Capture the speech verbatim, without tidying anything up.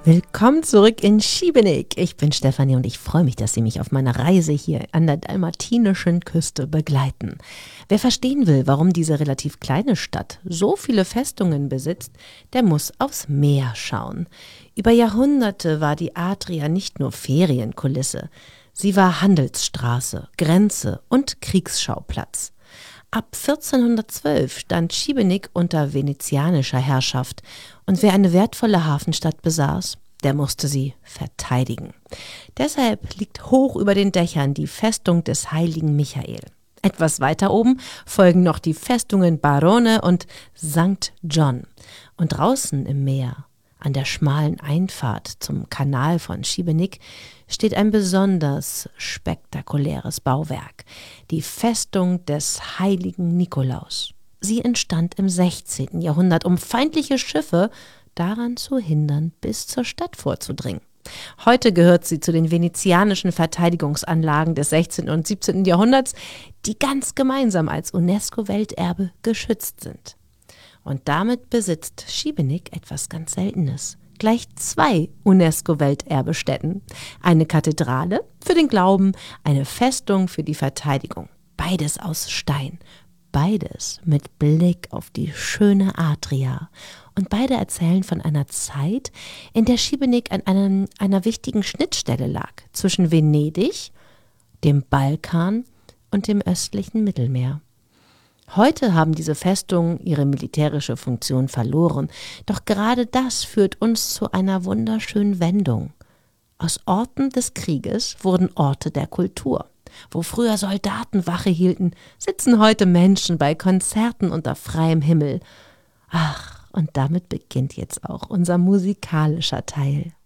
Willkommen zurück in Šibenik. Ich bin Stefanie und ich freue mich, dass Sie mich auf meiner Reise hier an der dalmatinischen Küste begleiten. Wer verstehen will, warum diese relativ kleine Stadt so viele Festungen besitzt, der muss aufs Meer schauen. Über Jahrhunderte war die Adria nicht nur Ferienkulisse, sie war Handelsstraße, Grenze und Kriegsschauplatz. Ab vierzehnhundertzwölf stand Šibenik unter venezianischer Herrschaft und wer eine wertvolle Hafenstadt besaß, der musste sie verteidigen. Deshalb liegt hoch über den Dächern die Festung des heiligen Michael. Etwas weiter oben folgen noch die Festungen Barone und Sankt John. Und draußen im Meer, an der schmalen Einfahrt zum Kanal von Šibenik, steht ein besonders spektakuläres Bauwerk, die Festung des heiligen Nikolaus. Sie entstand im sechzehnten Jahrhundert, um feindliche Schiffe daran zu hindern, bis zur Stadt vorzudringen. Heute gehört sie zu den venezianischen Verteidigungsanlagen des sechzehnten und siebzehnten Jahrhunderts, die ganz gemeinsam als UNESCO-Welterbe geschützt sind. Und damit besitzt Šibenik etwas ganz Seltenes. Gleich zwei UNESCO-Welterbestätten. Eine Kathedrale für den Glauben, eine Festung für die Verteidigung. Beides aus Stein. Beides mit Blick auf die schöne Adria. Und beide erzählen von einer Zeit, in der Šibenik an einem, einer wichtigen Schnittstelle lag zwischen Venedig, dem Balkan und dem östlichen Mittelmeer. Heute haben diese Festungen ihre militärische Funktion verloren, doch gerade das führt uns zu einer wunderschönen Wendung. Aus Orten des Krieges wurden Orte der Kultur. Wo früher Soldaten Wache hielten, sitzen heute Menschen bei Konzerten unter freiem Himmel. Ach, und damit beginnt jetzt auch unser musikalischer Teil.